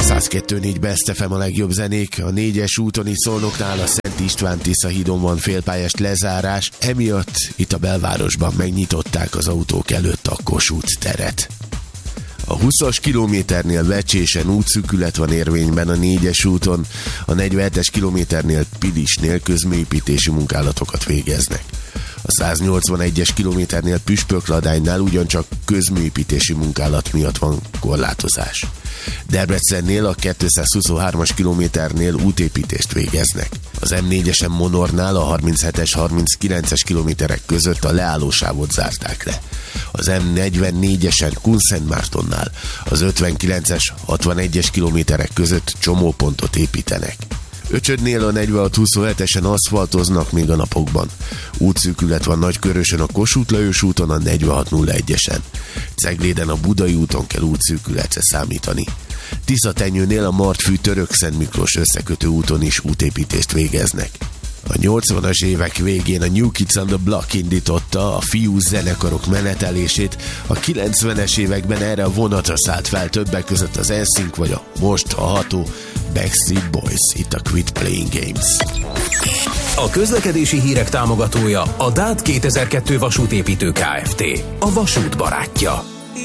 102.4 Best FM a legjobb zenék. A 4-es úton itt Szolnoknál a Szent István-Tisza hídon van félpályás lezárás, emiatt itt a belvárosban megnyitották az autók előtt a Kossuth teret. A 20-as kilométernél Vecsésen útszűkület van érvényben a 4-es úton, a 47-es kilométernél Pilisnél közműépítési munkálatokat végeznek. A 181-es kilométernél Püspökladánynál ugyancsak közműépítési munkálat miatt van korlátozás. Debrecennél a 223-as kilométernél útépítést végeznek. Az M4-esen Monornál a 37-es, 39-es kilométerek között a leállósávot zárták le. Az M44-esen Kunszentmártonnál az 59-es, 61-es kilométerek között csomópontot építenek. Öcsödnél a 46-27-esen aszfaltoznak még a napokban. Útszűkület van Nagykörösön a Kossuth Lajos úton a 46-01-esen. Cegléden a Budai úton kell útszűkületre számítani. Tiszatenyőnél a Martfű Törökszent Miklós összekötő úton is útépítést végeznek. A 80-as évek végén a New Kids on the Block indította a fiú zenekarok menetelését, a 90-es években erre a vonatra szállt fel többek között az NSYNC vagy a most hallható Backstreet Boys, itt a Quit Playing Games. A közlekedési hírek támogatója a DÁT 2002 vasútépítő Kft. A vasút barátja.